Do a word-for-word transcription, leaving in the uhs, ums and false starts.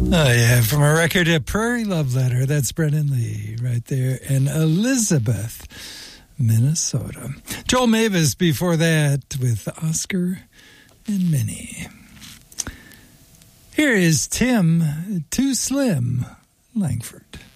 Oh, yeah, from a record, A Prairie Love Letter. That's Brennan Lee right there in Elizabeth, Minnesota. Joel Mavis before that with Oscar and Minnie. Here is Tim Too Slim Langford.